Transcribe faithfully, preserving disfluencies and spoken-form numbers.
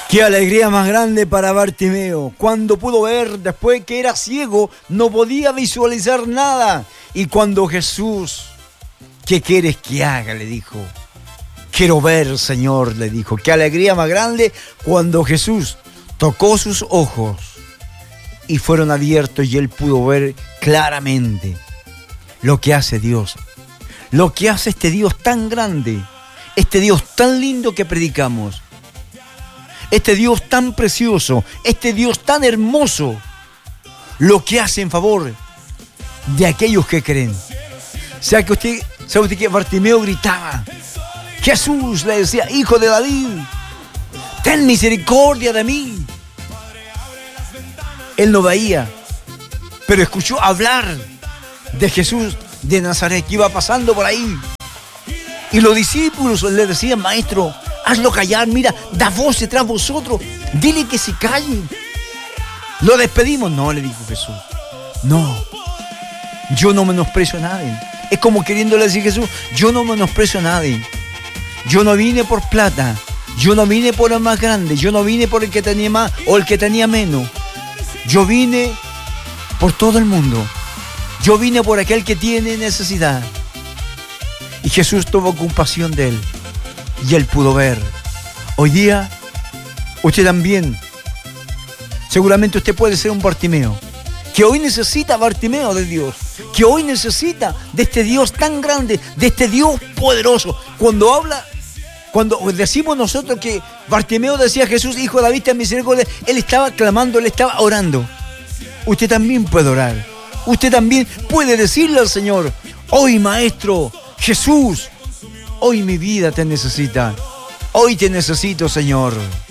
Qué alegría más grande para Bartimeo, cuando pudo ver, después que era ciego, no podía visualizar nada. Y cuando Jesús, ¿qué quieres que haga?, le dijo. Quiero ver, Señor, le dijo. Qué alegría más grande cuando Jesús tocó sus ojos y fueron abiertos y él pudo ver claramente lo que hace Dios. Lo que hace este Dios tan grande, este Dios tan lindo que predicamos. Este Dios tan precioso, este Dios tan hermoso, lo que hace en favor de aquellos que creen. O sea que usted, ¿sabe usted que Bartimeo gritaba? Jesús le decía, hijo de David, ten misericordia de mí. Él no veía, pero escuchó hablar de Jesús de Nazaret, que iba pasando por ahí. Y los discípulos le decían, maestro, hazlo callar, mira, da voz detrás de vosotros, dile que se calle. ¿Lo despedimos? No, le dijo Jesús. No, yo no menosprecio a nadie. Es como queriéndole decir Jesús, yo no menosprecio a nadie. Yo no vine por plata, yo no vine por el más grande, yo no vine por el que tenía más o el que tenía menos. Yo vine por todo el mundo. Yo vine por aquel que tiene necesidad. Y Jesús tuvo compasión de él. Y él pudo ver. Hoy día, usted también, seguramente usted puede ser un Bartimeo, que hoy necesita Bartimeo de Dios, que hoy necesita de este Dios tan grande, de este Dios poderoso. Cuando habla, cuando decimos nosotros que Bartimeo decía, Jesús, hijo de David, ten misericordia, él estaba clamando, él estaba orando. Usted también puede orar. Usted también puede decirle al Señor, hoy, maestro, Jesús, hoy mi vida te necesita. Hoy te necesito, Señor.